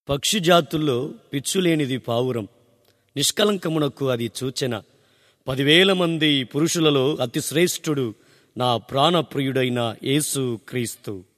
పక్షి జాతుల్లో పిచ్చులేనిది పావురం, నిష్కలంకమునకు అది సూచన. 10,000 మంది పురుషులలో అతి శ్రేష్ఠుడు నా ప్రాణప్రియుడైన యేసు క్రీస్తు.